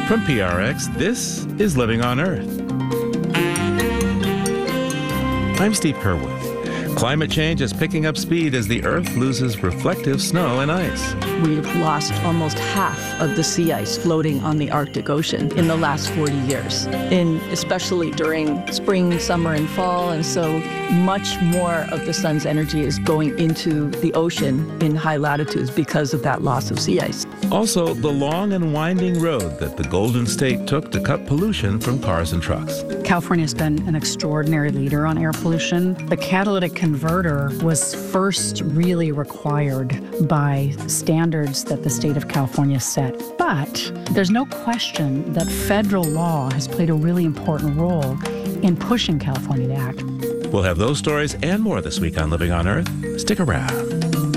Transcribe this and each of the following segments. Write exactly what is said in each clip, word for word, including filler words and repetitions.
From P R X, this is Living on Earth. I'm Steve Curwood. Climate change is picking up speed as the Earth loses reflective snow and ice. We've lost almost half of the sea ice floating on the Arctic Ocean in the last forty years, in, especially during spring, summer, and fall. And so much more of the sun's energy is going into the ocean in high latitudes because of that loss of sea ice. Also, the long and winding road that the Golden State took to cut pollution from cars and trucks. California has been an extraordinary leader on air pollution. The catalytic converter was first really required by standards that the state of California set. But there's no question that federal law has played a really important role in pushing California to act. We'll have those stories and more this week on Living on Earth. Stick around.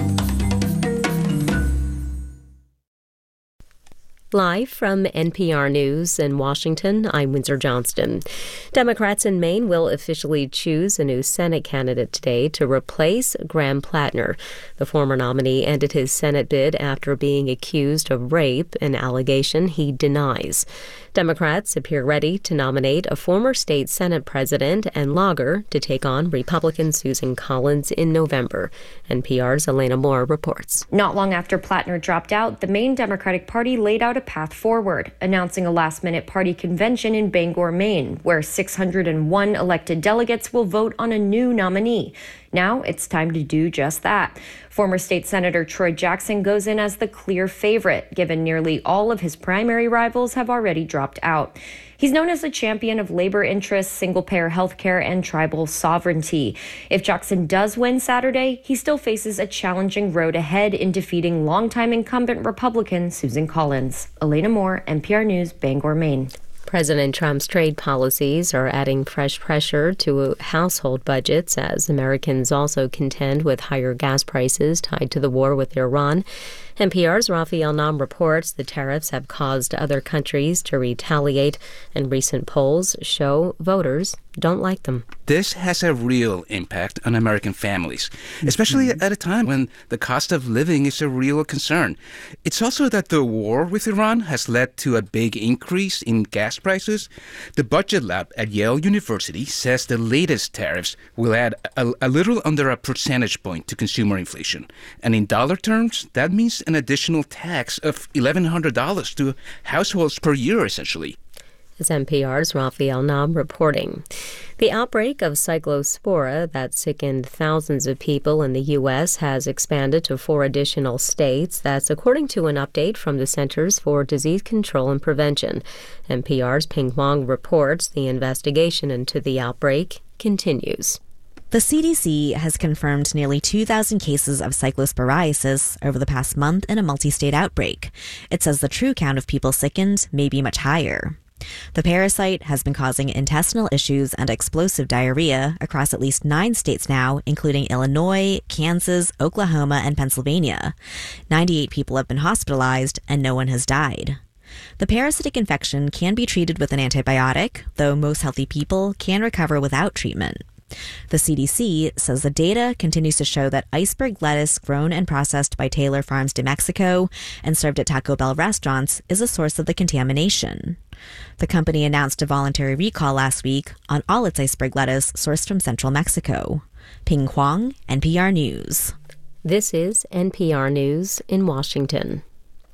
Live from N P R News in Washington, I'm Windsor Johnston. Democrats in Maine will officially choose a new Senate candidate today to replace Graham Plattner. The former nominee ended his Senate bid after being accused of rape, an allegation he denies. Democrats appear ready to nominate a former state Senate president and logger to take on Republican Susan Collins in November. N P R's Elena Moore reports. Not long after Plattner dropped out, the Maine Democratic Party laid out a path forward, announcing a last-minute party convention in Bangor, Maine, where six hundred one elected delegates will vote on a new nominee. Now it's time to do just that. Former State Senator Troy Jackson goes in as the clear favorite, given nearly all of his primary rivals have already dropped out. He's known as a champion of labor interests, single-payer health care, and tribal sovereignty. If Jackson does win Saturday, he still faces a challenging road ahead in defeating longtime incumbent Republican Susan Collins. Elena Moore, N P R News, Bangor, Maine. President Trump's trade policies are adding fresh pressure to household budgets as Americans also contend with higher gas prices tied to the war with Iran. N P R's Raphael Nam reports the tariffs have caused other countries to retaliate, and recent polls show voters don't like them. This has a real impact on American families, especially mm-hmm. at a time when the cost of living is a real concern. It's also that the war with Iran has led to a big increase in gas prices. The Budget Lab at Yale University says the latest tariffs will add a, a little under a percentage point to consumer inflation. And in dollar terms, that means an additional tax of eleven hundred dollars to households per year, essentially. As N P R's Raphael Nam reporting. The outbreak of cyclospora that sickened thousands of people in the U S has expanded to four additional states. That's according to an update from the Centers for Disease Control and Prevention. N P R's Ping Huang reports the investigation into the outbreak continues. The C D C has confirmed nearly two thousand cases of cyclosporiasis over the past month in a multi-state outbreak. It says the true count of people sickened may be much higher. The parasite has been causing intestinal issues and explosive diarrhea across at least nine states now, including Illinois, Kansas, Oklahoma, and Pennsylvania. ninety-eight people have been hospitalized, and no one has died. The parasitic infection can be treated with an antibiotic, though most healthy people can recover without treatment. The C D C says the data continues to show that iceberg lettuce grown and processed by Taylor Farms de Mexico and served at Taco Bell restaurants is a source of the contamination. The company announced a voluntary recall last week on all its iceberg lettuce sourced from central Mexico. Ping Huang, N P R News. This is N P R News in Washington.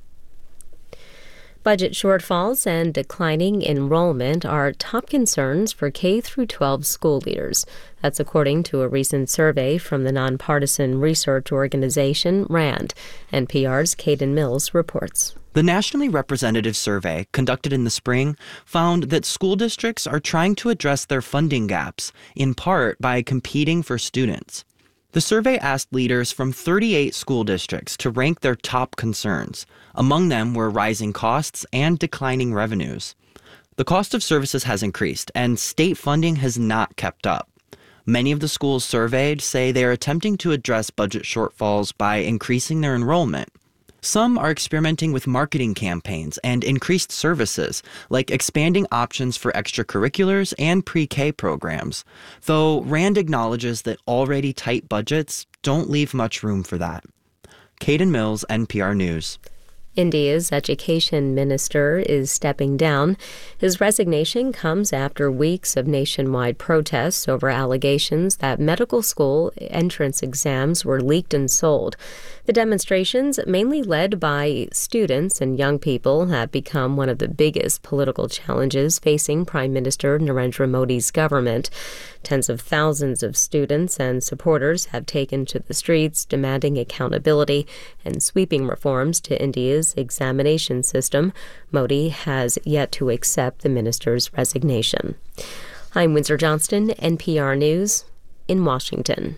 Budget shortfalls and declining enrollment are top concerns for K through twelve school leaders. That's according to a recent survey from the nonpartisan research organization RAND. N P R's Caden Mills reports. The nationally representative survey, conducted in the spring, found that school districts are trying to address their funding gaps, in part by competing for students. The survey asked leaders from thirty-eight school districts to rank their top concerns. Among them were rising costs and declining revenues. The cost of services has increased, and state funding has not kept up. Many of the schools surveyed say they are attempting to address budget shortfalls by increasing their enrollment. Some are experimenting with marketing campaigns and increased services, like expanding options for extracurriculars and pre-K programs, though RAND acknowledges that already tight budgets don't leave much room for that. Caden Mills, N P R News. India's education minister is stepping down. His resignation comes after weeks of nationwide protests over allegations that medical school entrance exams were leaked and sold. The demonstrations, mainly led by students and young people, have become one of the biggest political challenges facing Prime Minister Narendra Modi's government. Tens of thousands of students and supporters have taken to the streets demanding accountability and sweeping reforms to India's examination system. Modi has yet to accept the minister's resignation. I'm Windsor Johnston, N P R News in Washington.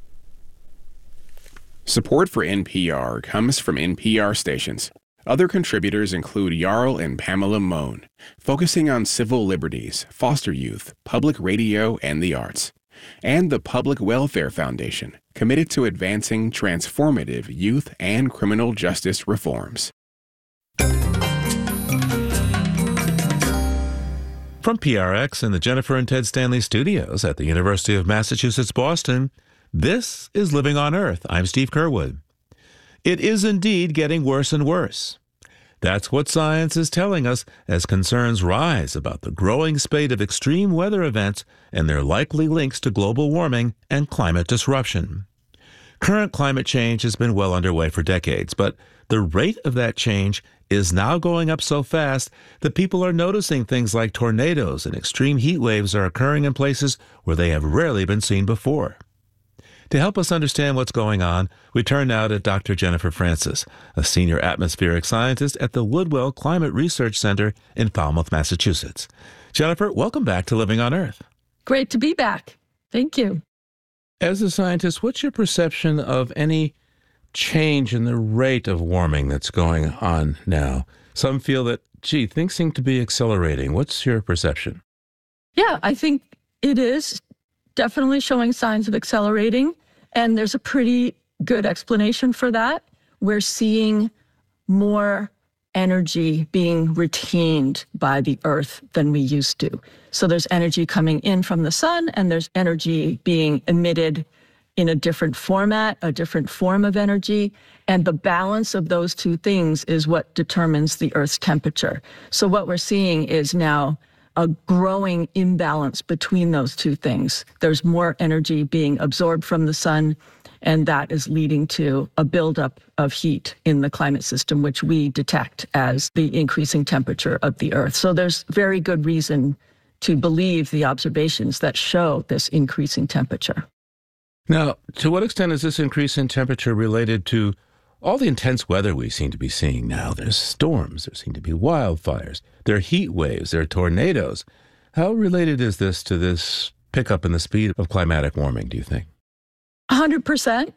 Support for N P R comes from N P R stations. Other contributors include Jarl and Pamela Mohn, focusing on civil liberties, foster youth, public radio, and the arts. And the Public Welfare Foundation, committed to advancing transformative youth and criminal justice reforms. From P R X and the Jennifer and Ted Stanley studios at the University of Massachusetts, Boston, this is Living on Earth. I'm Steve Curwood. It is indeed getting worse and worse. That's what science is telling us as concerns rise about the growing spate of extreme weather events and their likely links to global warming and climate disruption. Current climate change has been well underway for decades, but the rate of that change is now going up so fast that people are noticing things like tornadoes and extreme heat waves are occurring in places where they have rarely been seen before. To help us understand what's going on, we turn now to Doctor Jennifer Francis, a senior atmospheric scientist at the Woodwell Climate Research Center in Falmouth, Massachusetts. Jennifer, welcome back to Living on Earth. Great to be back. Thank you. As a scientist, what's your perception of any change in the rate of warming that's going on now? Some feel that, gee, things seem to be accelerating. What's your perception? Yeah, I think it is definitely showing signs of accelerating, and there's a pretty good explanation for that. We're seeing more energy being retained by the Earth than we used to. So there's energy coming in from the sun, and there's energy being emitted in a different format, a different form of energy. And the balance of those two things is what determines the Earth's temperature. So what we're seeing is now a growing imbalance between those two things. There's more energy being absorbed from the sun, and that is leading to a buildup of heat in the climate system, which we detect as the increasing temperature of the Earth. So there's very good reason to believe the observations that show this increasing temperature. Now, to what extent is this increase in temperature related to all the intense weather we seem to be seeing now? There's storms, there seem to be wildfires, there are heat waves, there are tornadoes. How related is this to this pickup in the speed of climatic warming, do you think? one hundred percent.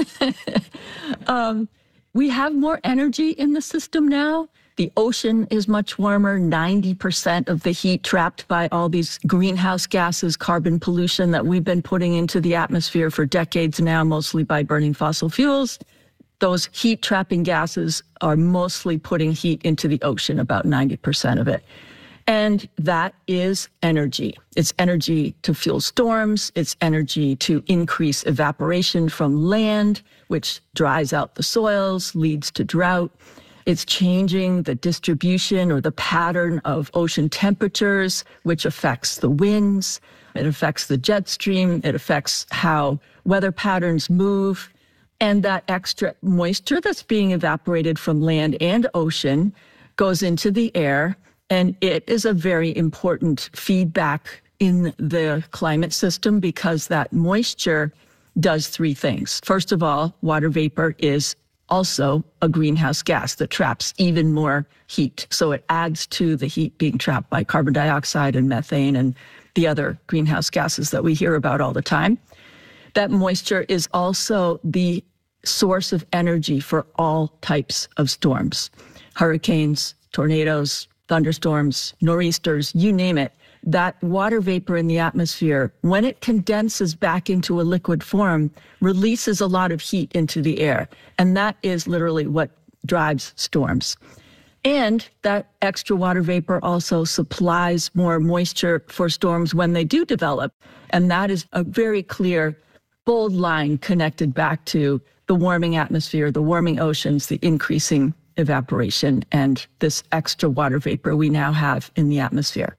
um, we have more energy in the system now. The ocean is much warmer. ninety percent of the heat trapped by all these greenhouse gases, carbon pollution that we've been putting into the atmosphere for decades now, mostly by burning fossil fuels. Those heat-trapping gases are mostly putting heat into the ocean, about ninety percent of it. And that is energy. It's energy to fuel storms. It's energy to increase evaporation from land, which dries out the soils, leads to drought. It's changing the distribution or the pattern of ocean temperatures, which affects the winds. It affects the jet stream. It affects how weather patterns move. And that extra moisture that's being evaporated from land and ocean goes into the air, and it is a very important feedback in the climate system because that moisture does three things. First of all, water vapor is also a greenhouse gas that traps even more heat. So it adds to the heat being trapped by carbon dioxide and methane and the other greenhouse gases that we hear about all the time. That moisture is also the source of energy for all types of storms. Hurricanes, tornadoes, thunderstorms, nor'easters, you name it. That water vapor in the atmosphere, when it condenses back into a liquid form, releases a lot of heat into the air. And that is literally what drives storms. And that extra water vapor also supplies more moisture for storms when they do develop. And that is a very clear, bold line connected back to the warming atmosphere, the warming oceans, the increasing evaporation and this extra water vapor we now have in the atmosphere.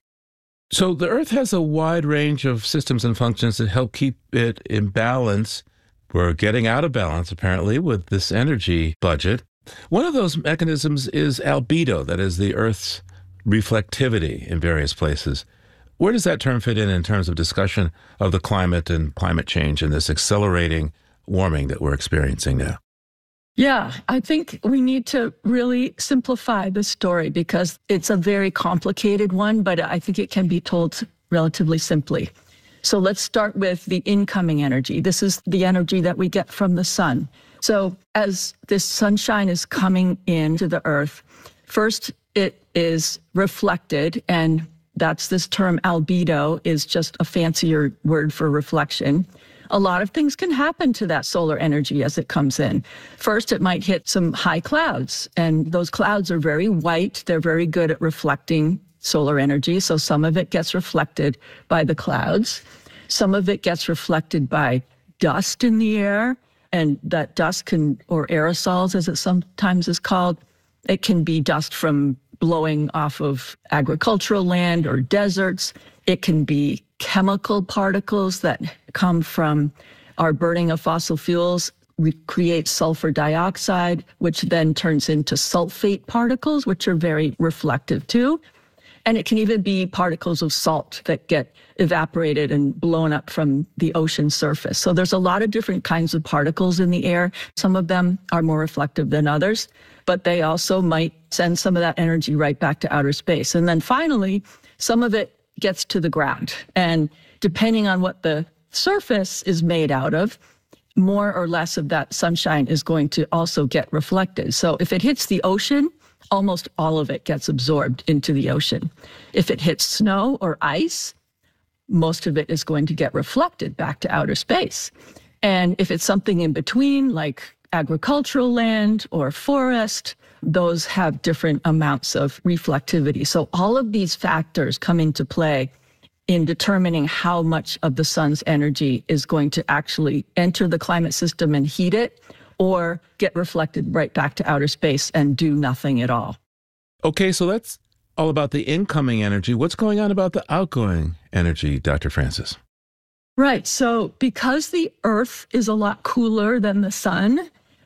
So the Earth has a wide range of systems and functions that help keep it in balance. We're getting out of balance, apparently, with this energy budget. One of those mechanisms is albedo, that is the Earth's reflectivity in various places. Where does that term fit in in terms of discussion of the climate and climate change and this accelerating warming that we're experiencing now? Yeah, I think we need to really simplify the story because it's a very complicated one, but I think it can be told relatively simply. So let's start with the incoming energy. This is the energy that we get from the sun. So as this sunshine is coming into the Earth, first it is reflected, and that's this term albedo is just a fancier word for reflection. A lot of things can happen to that solar energy as it comes in. First, it might hit some high clouds, and those clouds are very white. They're very good at reflecting solar energy, so some of it gets reflected by the clouds. Some of it gets reflected by dust in the air, and that dust can, or aerosols as it sometimes is called, it can be dust from blowing off of agricultural land or deserts. It can be chemical particles that come from our burning of fossil fuels. We create sulfur dioxide, which then turns into sulfate particles, which are very reflective too. And it can even be particles of salt that get evaporated and blown up from the ocean surface. So there's a lot of different kinds of particles in the air. Some of them are more reflective than others, but they also might send some of that energy right back to outer space. And then finally, some of it gets to the ground. And depending on what the surface is made out of, more or less of that sunshine is going to also get reflected. So if it hits the ocean, almost all of it gets absorbed into the ocean. If it hits snow or ice, most of it is going to get reflected back to outer space. And if it's something in between, like agricultural land or forest, those have different amounts of reflectivity. So all of these factors come into play in determining how much of the sun's energy is going to actually enter the climate system and heat it, or get reflected right back to outer space and do nothing at all. Okay, so that's all about the incoming energy. What's going on about the outgoing energy, Doctor Francis? Right. So because the Earth is a lot cooler than the sun,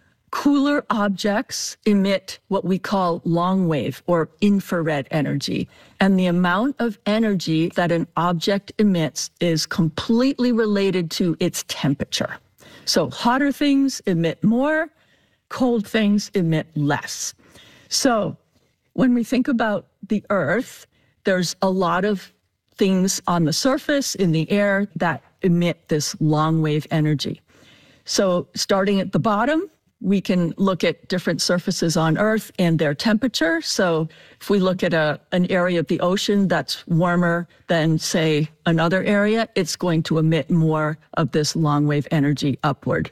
cooler objects emit what we call long wave or infrared energy. And the amount of energy that an object emits is completely related to its temperature. So hotter things emit more, cold things emit less. So when we think about the Earth, there's a lot of things on the surface, in the air, that emit this long wave energy. So starting at the bottom, we can look at different surfaces on Earth and their temperature. So if we look at a, an area of the ocean that's warmer than, say, another area, it's going to emit more of this long wave energy upward.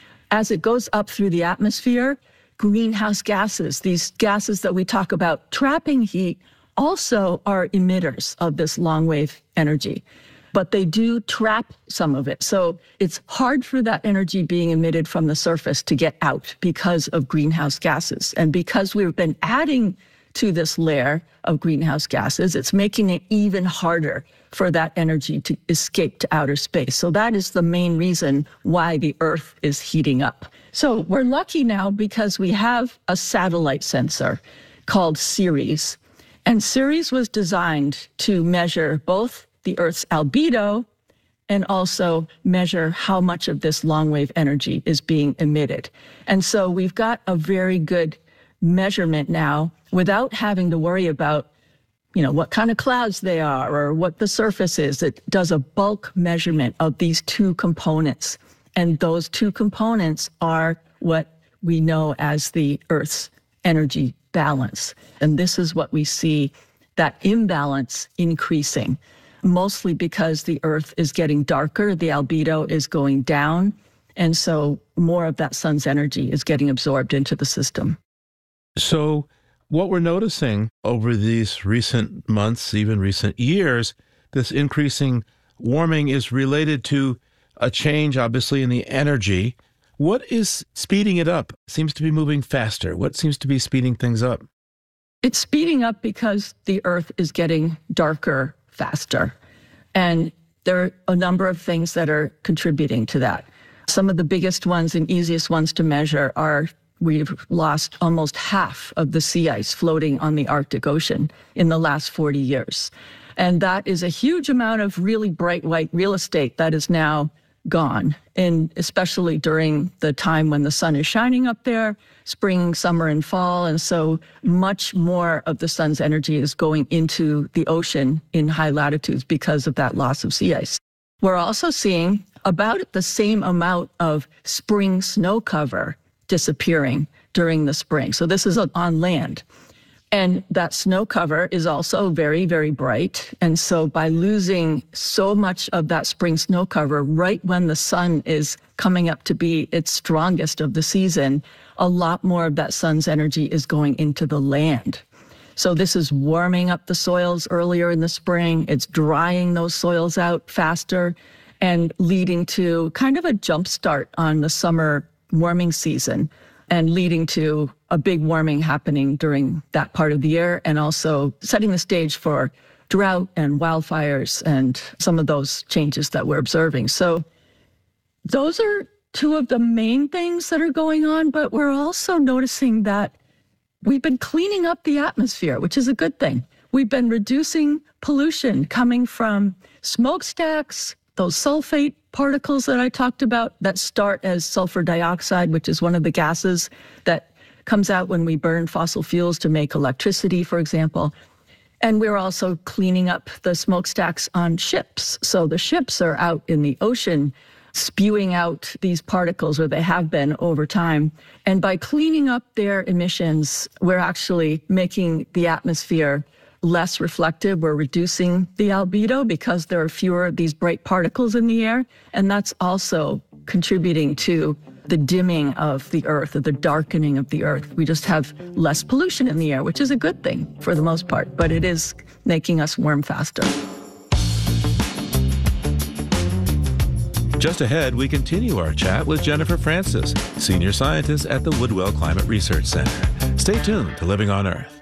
As it goes up through the atmosphere, greenhouse gases, these gases that we talk about trapping heat, also are emitters of this long wave energy. But they do trap some of it. So it's hard for that energy being emitted from the surface to get out because of greenhouse gases. And because we've been adding to this layer of greenhouse gases, it's making it even harder for that energy to escape to outer space. So that is the main reason why the Earth is heating up. So we're lucky now because we have a satellite sensor called CERES. And CERES was designed to measure both the Earth's albedo and also measure how much of this long wave energy is being emitted. And so we've got a very good measurement now without having to worry about, you know, what kind of clouds they are or what the surface is. It does a bulk measurement of these two components. And those two components are what we know as the Earth's energy balance. And this is what we see, that imbalance increasing, mostly because the Earth is getting darker, the albedo is going down, and so more of that sun's energy is getting absorbed into the system. So what we're noticing over these recent months, even recent years, this increasing warming is related to a change, obviously, in the energy What is speeding it up? It seems to be moving faster. What seems to be speeding things up? It's speeding up because the Earth is getting darker faster. And there are a number of things that are contributing to that. Some of the biggest ones and easiest ones to measure are we've lost almost half of the sea ice floating on the Arctic Ocean in the last forty years. And that is a huge amount of really bright white real estate that is now gone, and especially during the time when the sun is shining up there, spring, summer, and fall. And so much more of the sun's energy is going into the ocean in high latitudes because of that loss of sea ice. We're also seeing about the same amount of spring snow cover disappearing during the spring. So this is on land. And that snow cover is also very, very bright. And so by losing so much of that spring snow cover right when the sun is coming up to be its strongest of the season, a lot more of that sun's energy is going into the land. So this is warming up the soils earlier in the spring. It's drying those soils out faster and leading to kind of a jump start on the summer warming season, and leading to a big warming happening during that part of the year, and also setting the stage for drought and wildfires and some of those changes that we're observing. So those are two of the main things that are going on, but we're also noticing that we've been cleaning up the atmosphere, which is a good thing. We've been reducing pollution coming from smokestacks, those sulfate particles that I talked about that start as sulfur dioxide, which is one of the gases that comes out when we burn fossil fuels to make electricity, for example. And we're also cleaning up the smokestacks on ships. So the ships are out in the ocean spewing out these particles, or they have been over time. And by cleaning up their emissions, we're actually making the atmosphere less reflective. We're reducing the albedo because there are fewer of these bright particles in the air. And that's also contributing to the dimming of the Earth, or the darkening of the Earth. We just have less pollution in the air, which is a good thing for the most part, but it is making us warm faster. Just ahead, we continue our chat with Jennifer Francis, senior scientist at the Woodwell Climate Research Center. Stay tuned to Living on Earth.